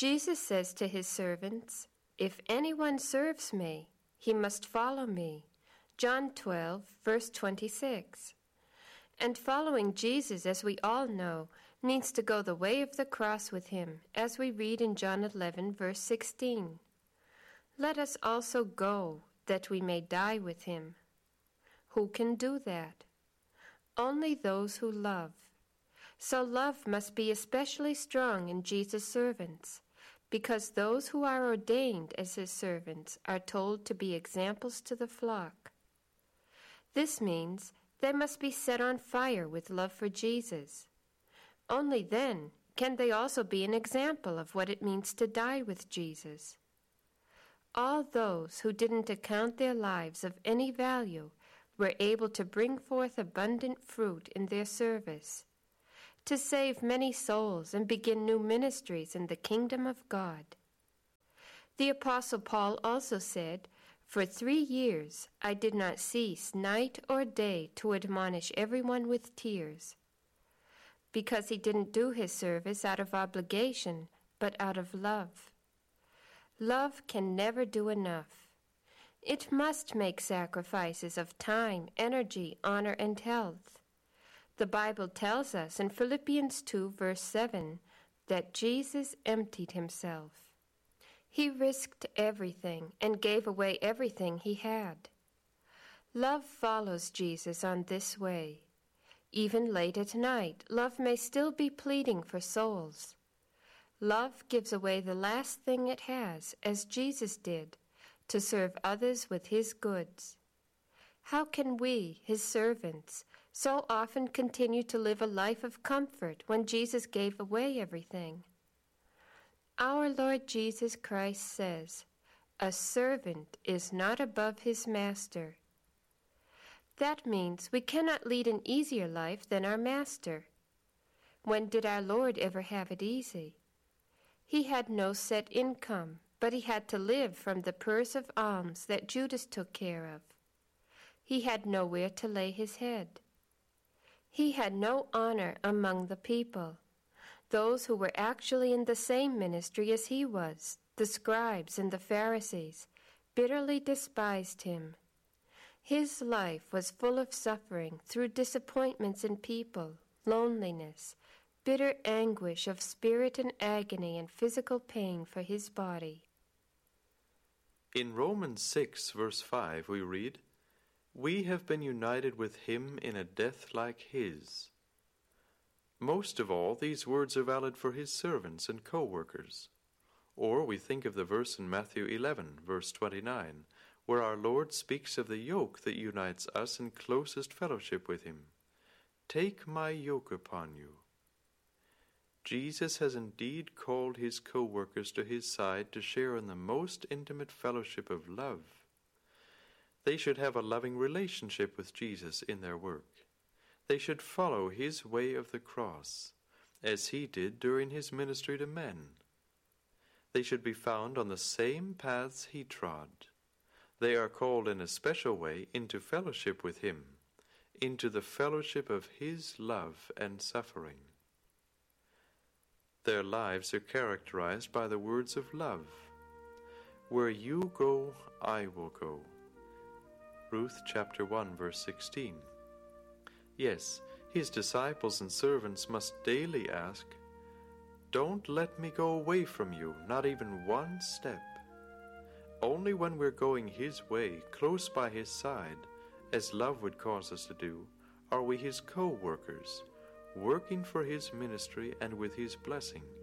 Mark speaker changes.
Speaker 1: Jesus says to his servants, "If anyone serves me, he must follow me." John 12, verse 26. And following Jesus, as we all know, means to go the way of the cross with him, as we read in John 11, verse 16. Let us also go, that we may die with him. Who can do that? Only those who love. So love must be especially strong in Jesus' servants, because those who are ordained as his servants are told to be examples to the flock. This means they must be set on fire with love for Jesus. Only then can they also be an example of what it means to die with Jesus. All those who didn't account their lives of any value were able to bring forth abundant fruit in their service, to save many souls and begin new ministries in the kingdom of God. The Apostle Paul also said, "For 3 years I did not cease night or day to admonish everyone with tears," because he didn't do his service out of obligation, but out of love. Love can never do enough. It must make sacrifices of time, energy, honor, and health. The Bible tells us in Philippians 2, verse 7, that Jesus emptied himself. He risked everything and gave away everything he had. Love follows Jesus on this way. Even late at night, love may still be pleading for souls. Love gives away the last thing it has, as Jesus did, to serve others with his goods. How can we, his servants, so often continue to live a life of comfort when Jesus gave away everything? Our Lord Jesus Christ says, "A servant is not above his master." That means we cannot lead an easier life than our master. When did our Lord ever have it easy? He had no set income, but he had to live from the purse of alms that Judas took care of. He had nowhere to lay his head. He had no honor among the people. Those who were actually in the same ministry as he was, the scribes and the Pharisees, bitterly despised him. His life was full of suffering through disappointments in people, loneliness, bitter anguish of spirit and agony and physical pain for his body.
Speaker 2: In Romans 6, verse 5, we read, "We have been united with him in a death like his." Most of all, these words are valid for his servants and co-workers. Or we think of the verse in Matthew 11, verse 29, where our Lord speaks of the yoke that unites us in closest fellowship with him. "Take my yoke upon you." Jesus has indeed called his co-workers to his side to share in the most intimate fellowship of love. They should have a loving relationship with Jesus in their work. They should follow his way of the cross, as he did during his ministry to men. They should be found on the same paths he trod. They are called in a special way into fellowship with him, into the fellowship of his love and suffering. Their lives are characterized by the words of love. "Where you go, I will go." Ruth chapter 1, verse 16. Yes, his disciples and servants must daily ask, "Don't let me go away from you, not even one step." Only when we're going his way, close by his side, as love would cause us to do, are we his co-workers, working for his ministry and with his blessing.